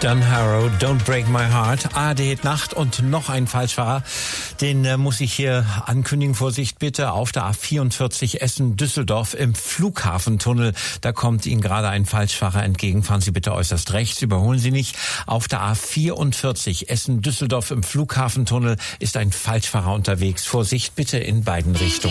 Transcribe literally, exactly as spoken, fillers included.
Don Harrow, Don't Break My Heart. A R D Nacht und noch ein Falschfahrer. Den äh, muss ich hier ankündigen. Vorsicht bitte, auf der A vierundvierzig Essen-Düsseldorf im Flughafentunnel. Da kommt Ihnen gerade ein Falschfahrer entgegen. Fahren Sie bitte äußerst rechts, überholen Sie nicht. Auf der A vierundvierzig Essen-Düsseldorf im Flughafentunnel ist ein Falschfahrer unterwegs. Vorsicht bitte in beiden Richtungen.